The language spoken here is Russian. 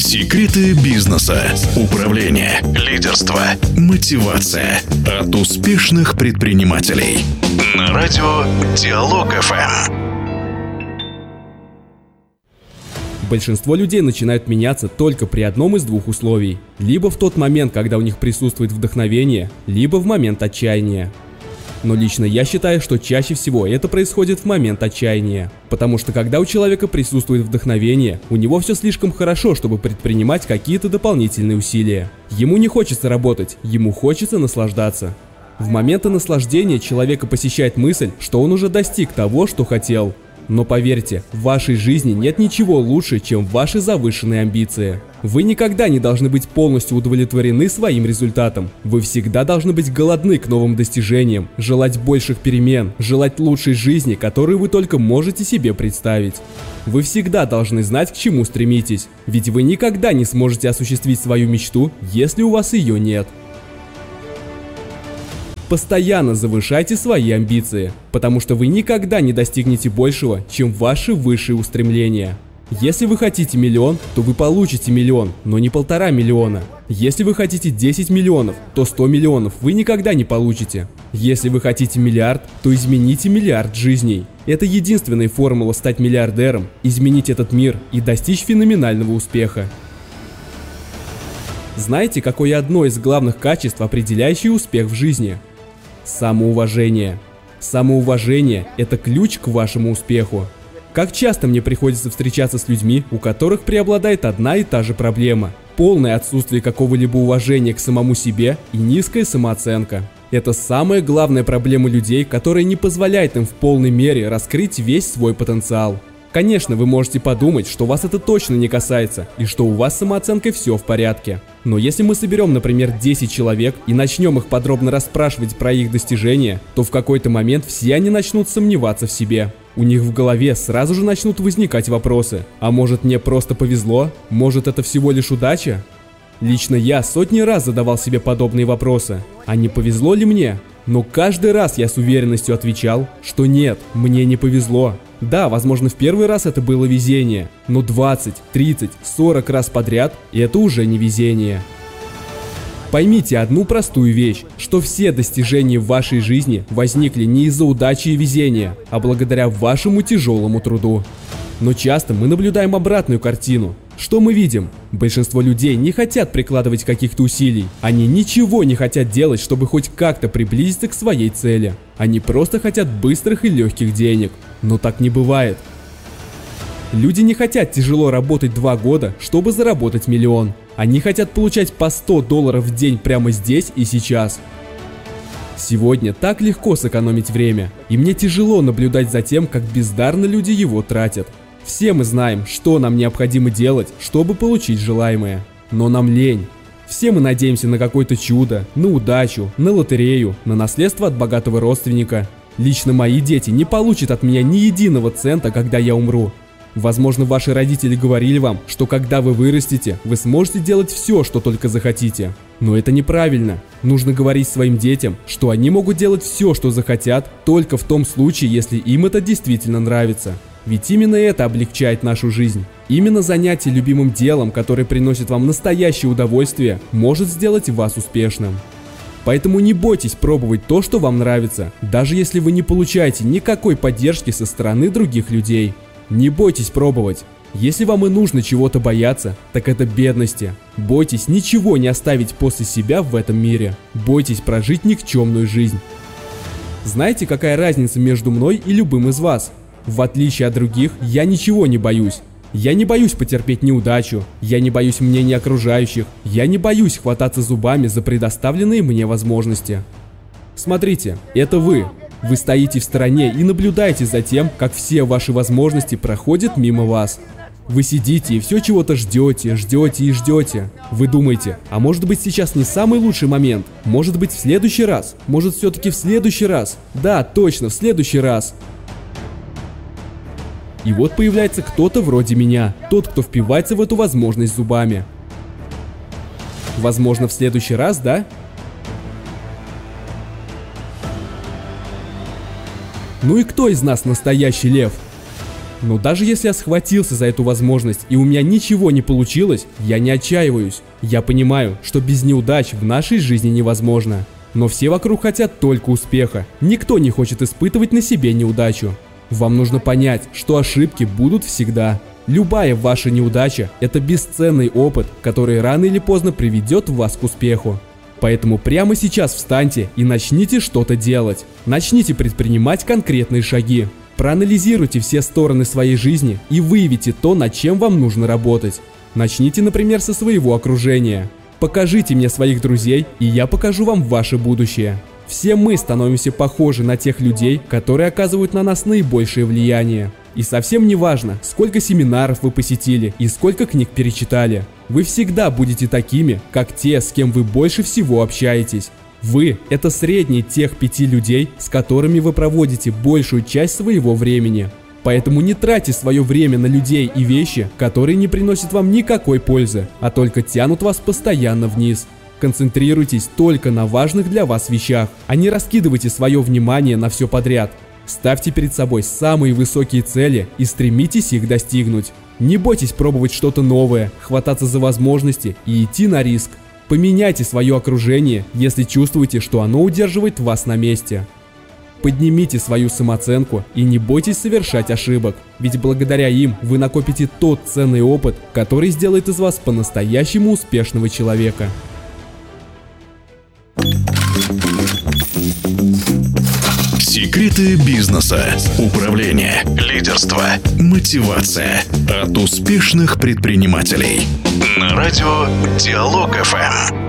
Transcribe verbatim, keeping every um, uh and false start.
Секреты бизнеса, управления, лидерства, мотивация от успешных предпринимателей. На радио Диалог эф эм. Большинство людей начинают меняться только при одном из двух условий. Либо в тот момент, когда у них присутствует вдохновение, либо в момент отчаяния. Но лично я считаю, что чаще всего это происходит в момент отчаяния. Потому что когда у человека присутствует вдохновение, у него все слишком хорошо, чтобы предпринимать какие-то дополнительные усилия. Ему не хочется работать, ему хочется наслаждаться. В моменты наслаждения человека посещает мысль, что он уже достиг того, что хотел. Но поверьте, в вашей жизни нет ничего лучше, чем ваши завышенные амбиции. Вы никогда не должны быть полностью удовлетворены своим результатом. Вы всегда должны быть голодны к новым достижениям, желать больших перемен, желать лучшей жизни, которую вы только можете себе представить. Вы всегда должны знать, к чему стремитесь, ведь вы никогда не сможете осуществить свою мечту, если у вас ее нет. Постоянно завышайте свои амбиции, потому что вы никогда не достигнете большего, чем ваши высшие устремления. Если вы хотите миллион, то вы получите миллион, но не полтора миллиона. Если вы хотите десять миллионов, то сто миллионов вы никогда не получите. Если вы хотите миллиард, то измените миллиард жизней. Это единственная формула стать миллиардером, изменить этот мир и достичь феноменального успеха. Знаете, какое одно из главных качеств, определяющее успех в жизни? Самоуважение. Самоуважение – это ключ к вашему успеху. Как часто мне приходится встречаться с людьми, у которых преобладает одна и та же проблема – полное отсутствие какого-либо уважения к самому себе и низкая самооценка. Это самая главная проблема людей, которая не позволяет им в полной мере раскрыть весь свой потенциал. Конечно, вы можете подумать, что вас это точно не касается и что у вас с самооценкой все в порядке. Но если мы соберем, например, десять человек и начнем их подробно расспрашивать про их достижения, то в какой-то момент все они начнут сомневаться в себе. У них в голове сразу же начнут возникать вопросы. А может, мне просто повезло? Может, это всего лишь удача? Лично я сотни раз задавал себе подобные вопросы. А не повезло ли мне? Но каждый раз я с уверенностью отвечал, что нет, мне не повезло. Да, возможно, в первый раз это было везение, но двадцать, тридцать, сорок раз подряд это уже не везение. Поймите одну простую вещь, что все достижения в вашей жизни возникли не из-за удачи и везения, а благодаря вашему тяжелому труду. Но часто мы наблюдаем обратную картину. Что мы видим? Большинство людей не хотят прикладывать каких-то усилий. Они ничего не хотят делать, чтобы хоть как-то приблизиться к своей цели. Они просто хотят быстрых и легких денег. Но так не бывает. Люди не хотят тяжело работать два года, чтобы заработать миллион. Они хотят получать по сто долларов в день прямо здесь и сейчас. Сегодня так легко сэкономить время, и мне тяжело наблюдать за тем, как бездарно люди его тратят. Все мы знаем, что нам необходимо делать, чтобы получить желаемое. Но нам лень. Все мы надеемся на какое-то чудо, на удачу, на лотерею, на наследство от богатого родственника. Лично мои дети не получат от меня ни единого цента, когда я умру. Возможно, ваши родители говорили вам, что когда вы вырастете, вы сможете делать все, что только захотите. Но это неправильно. Нужно говорить своим детям, что они могут делать все, что захотят, только в том случае, если им это действительно нравится. Ведь именно это облегчает нашу жизнь. Именно занятие любимым делом, которое приносит вам настоящее удовольствие, может сделать вас успешным. Поэтому не бойтесь пробовать то, что вам нравится, даже если вы не получаете никакой поддержки со стороны других людей. Не бойтесь пробовать. Если вам и нужно чего-то бояться, так это бедности. Бойтесь ничего не оставить после себя в этом мире. Бойтесь прожить никчемную жизнь. Знаете, какая разница между мной и любым из вас? В отличие от других, я ничего не боюсь. Я не боюсь потерпеть неудачу, я не боюсь мнения окружающих, я не боюсь хвататься зубами за предоставленные мне возможности. Смотрите, это вы. Вы стоите в стороне и наблюдаете за тем, как все ваши возможности проходят мимо вас. Вы сидите и все чего-то ждете, ждете и ждете. Вы думаете, а может быть сейчас не самый лучший момент? Может быть в следующий раз? Может все-таки в следующий раз? Да, точно, в следующий раз. И вот появляется кто-то вроде меня, тот, кто впивается в эту возможность зубами. Возможно, в следующий раз, да? Ну и кто из нас настоящий лев? Но даже если я схватился за эту возможность и у меня ничего не получилось, я не отчаиваюсь. Я понимаю, что без неудач в нашей жизни невозможно. Но все вокруг хотят только успеха. Никто не хочет испытывать на себе неудачу. Вам нужно понять, что ошибки будут всегда. Любая ваша неудача – это бесценный опыт, который рано или поздно приведет вас к успеху. Поэтому прямо сейчас встаньте и начните что-то делать. Начните предпринимать конкретные шаги. Проанализируйте все стороны своей жизни и выявите то, над чем вам нужно работать. Начните, например, со своего окружения. Покажите мне своих друзей, и я покажу вам ваше будущее. Все мы становимся похожи на тех людей, которые оказывают на нас наибольшее влияние. И совсем не важно, сколько семинаров вы посетили и сколько книг перечитали. Вы всегда будете такими, как те, с кем вы больше всего общаетесь. Вы – это средний тех пяти людей, с которыми вы проводите большую часть своего времени. Поэтому не тратьте свое время на людей и вещи, которые не приносят вам никакой пользы, а только тянут вас постоянно вниз. Концентрируйтесь только на важных для вас вещах, а не раскидывайте свое внимание на все подряд. Ставьте перед собой самые высокие цели и стремитесь их достигнуть. Не бойтесь пробовать что-то новое, хвататься за возможности и идти на риск. Поменяйте свое окружение, если чувствуете, что оно удерживает вас на месте. Поднимите свою самооценку и не бойтесь совершать ошибок, ведь благодаря им вы накопите тот ценный опыт, который сделает из вас по-настоящему успешного человека. Секреты бизнеса, управления, лидерства, мотивация от успешных предпринимателей. На радио Диалог эф эм.